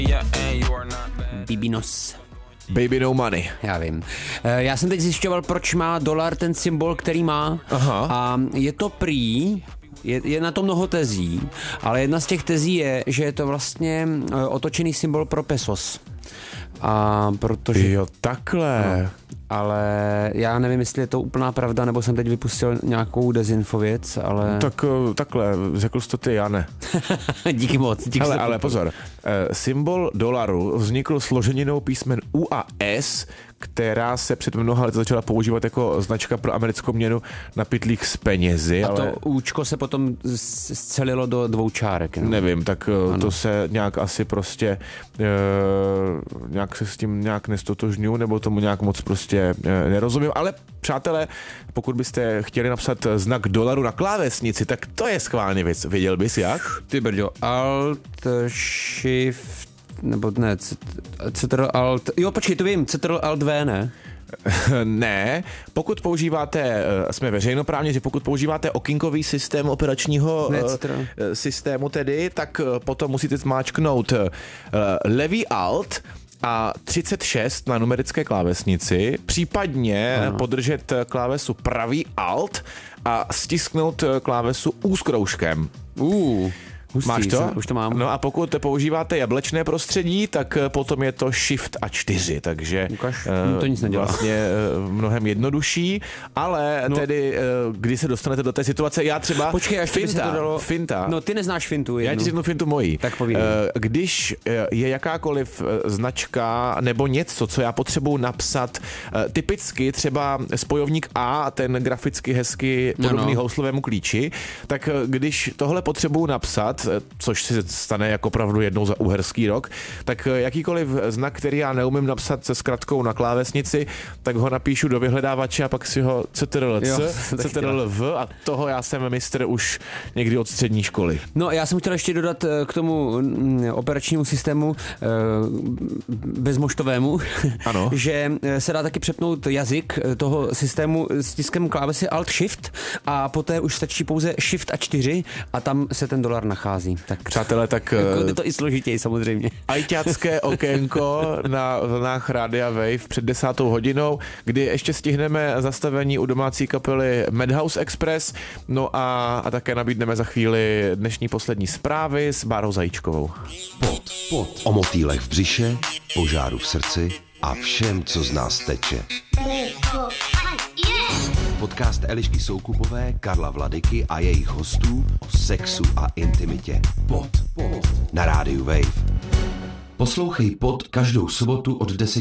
Bibinos. Baby no money. Já vím. Já jsem teď zjišťoval, proč má dolar ten symbol, který má. Aha. A je to prý, je na to mnoho tezí, ale jedna z těch tezí je, že je to vlastně otočený symbol pro pesos. A protože... Jo, takhle. No, ale já nevím, jestli je to úplná pravda, nebo jsem teď vypustil nějakou dezinfověc, ale... Tak takhle, řekl jsi to ty, já ne. Díky moc. Ale pozor, symbol dolaru vznikl složeninou písmen U a S, která se před mnoha lety začala používat jako značka pro americkou měnu na pytlích s penězi. A ale... to účko se potom scelilo do dvou čárek. No? Nevím, tak to se nějak asi prostě nějak se s tím nějak nestotožňuju, nebo tomu nějak moc prostě nerozumím, ale přátelé, pokud byste chtěli napsat znak dolaru na klávesnici, tak to je schválně věc. Věděl bys jak? Ty brďo, Alt, Shift, nebo ne, Ctrl Alt, jo počkej, to vím, Ctrl Alt V, ne? Ne, pokud používáte, jsme veřejnoprávně, že pokud používáte okýnkový systém operačního systému tedy, tak potom musíte zmáčknout levý Alt a 36 na numerické klávesnici, případně podržet klávesu pravý Alt a stisknout klávesu U s kroužkem. Hustý, máš to? Už to mám. No a pokud používáte jablečné prostředí, tak potom je to Shift a 4, takže to nic nedělá. Vlastně mnohem jednodušší, ale tedy, když se dostanete do té situace, já třeba Počkej, finta. No ty neznáš fintu jednu. Já ti řeknu fintu mojí. Tak povídej. Když je jakákoliv značka nebo něco, co já potřebuji napsat, typicky třeba spojovník A, ten graficky hezky podobný houslovému klíči, tak když tohle potřebuji napsat, což se stane jako opravdu jednou za uherský rok, tak jakýkoliv znak, který já neumím napsat se zkratkou na klávesnici, tak ho napíšu do vyhledávače a pak si ho CTRL-V a toho já jsem mistr už někdy od střední školy. No já jsem chtěl ještě dodat k tomu operačnímu systému bezmoštovému, ano. že se dá taky přepnout jazyk toho systému s tiskem klávesy Alt-Shift a poté už stačí pouze Shift a 4 a tam se ten dolar nachází. Tak přátelé, tak... je to i složitěji samozřejmě. Ajťácké okénko na vlnách Rádia Wave před 10. hodinou, kdy ještě stihneme zastavení u domácí kapely Madhouse Express, no a také nabídneme za chvíli dnešní poslední zprávy s Bárou Zajíčkovou. Pod. O motýlech v břiše, požáru v srdci a všem, co z nás teče. Podcast Elišky Soukupové, Karla Vladyky a jejich hostů o sexu a intimitě. Pod. Na rádiu Wave. Poslouchej Pod každou sobotu od 10